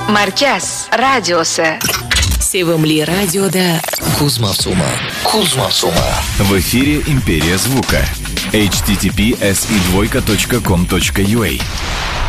Marquez радиосы. Sevimli radioda Kuzmavsuma. В эфире «Империя звука». https://com.ua